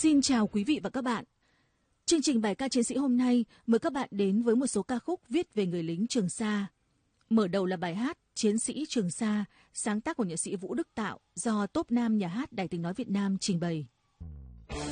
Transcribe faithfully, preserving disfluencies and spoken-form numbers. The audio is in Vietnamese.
Xin chào quý vị và các bạn. Chương trình bài ca chiến sĩ hôm nay mời các bạn đến với một số ca khúc viết về người lính Trường Sa. Mở đầu là bài hát Chiến sĩ Trường Sa, sáng tác của nhạc sĩ Vũ Đức Tạo do Tốp Nam Nhà hát Đài Tiếng Nói Việt Nam trình bày.